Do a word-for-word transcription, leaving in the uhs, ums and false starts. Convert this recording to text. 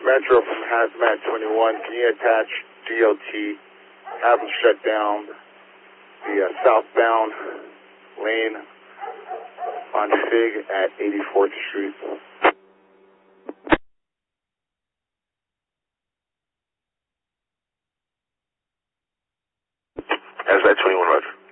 Metro from Hazmat twenty-one, can you attach D O T, have them shut down the uh, southbound lane on Fig at eighty-fourth Street. Hazmat twenty-one, roger.